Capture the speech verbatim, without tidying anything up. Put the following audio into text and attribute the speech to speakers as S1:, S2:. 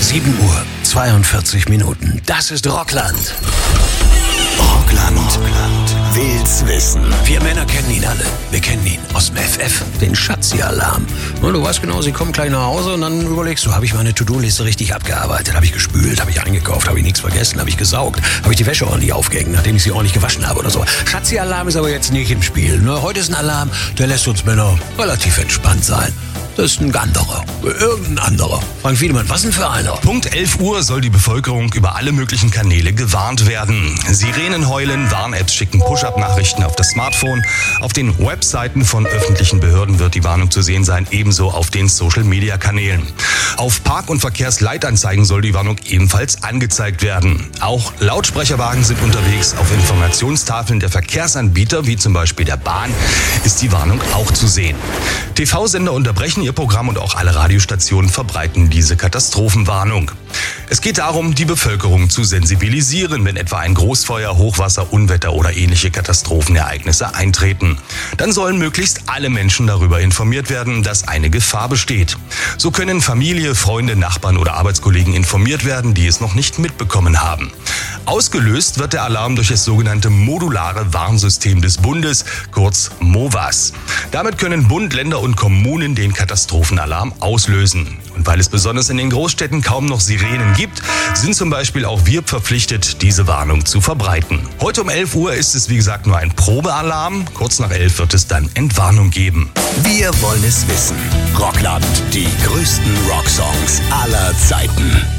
S1: sieben Uhr, zweiundvierzig Minuten. Das ist Rockland. Rockland. Will's wissen. Wir Männer kennen ihn alle. Wir kennen ihn aus dem F F, den Schatzi-Alarm. Und du weißt genau, sie kommen gleich nach Hause und dann überlegst du, habe ich meine To-Do-Liste richtig abgearbeitet? Habe ich gespült? Habe ich eingekauft? Habe ich nichts vergessen? Habe ich gesaugt? Habe ich die Wäsche ordentlich aufgehängt, nachdem ich sie ordentlich gewaschen habe oder so? Schatzi-Alarm ist aber jetzt nicht im Spiel. Ne? Heute ist ein Alarm, der lässt uns Männer relativ entspannt sein. Das ist ein anderer. Irgendein anderer. Frank Wiedemann, was denn für einer?
S2: Punkt elf Uhr soll die Bevölkerung über alle möglichen Kanäle gewarnt werden. Sirenen heulen, Warn-Apps schicken Push-Up-Nachrichten auf das Smartphone. Auf den Webseiten von öffentlichen Behörden wird die Warnung zu sehen sein, ebenso auf den Social-Media-Kanälen. Auf Park- und Verkehrsleitanzeigen soll die Warnung ebenfalls angezeigt werden. Auch Lautsprecherwagen sind unterwegs. Auf Informationstafeln der Verkehrsanbieter, wie zum Beispiel der Bahn, ist die Warnung auch zu sehen. T V-Sender unterbrechen ihr Programm und auch alle Radiostationen verbreiten diese Katastrophenwarnung. Es geht darum, die Bevölkerung zu sensibilisieren, wenn etwa ein Großfeuer, Hochwasser, Unwetter oder ähnliche Katastrophenereignisse eintreten. Dann sollen möglichst alle Menschen darüber informiert werden, dass eine Gefahr besteht. So können Familie, Freunde, Nachbarn oder Arbeitskollegen informiert werden, die es noch nicht mitbekommen haben. Ausgelöst wird der Alarm durch das sogenannte modulare Warnsystem des Bundes, kurz MOVAS. Damit können Bund, Länder und Kommunen den Katastrophenalarm auslösen. Und weil es besonders in den Großstädten kaum noch Sirenen gibt, sind zum Beispiel auch wir verpflichtet, diese Warnung zu verbreiten. Heute um elf Uhr ist es wie gesagt nur ein Probealarm. Kurz nach elf wird es dann Entwarnung geben.
S1: Wir wollen es wissen. Rockland, die größten Rocksongs aller Zeiten.